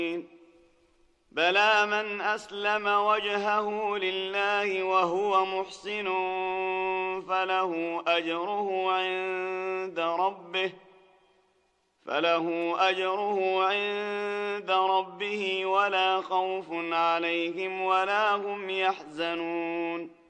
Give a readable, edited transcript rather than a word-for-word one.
بلى من أسلم وجهه لله وهو محسن فله أجره عند ربه ولا خوف عليهم ولا هم يحزنون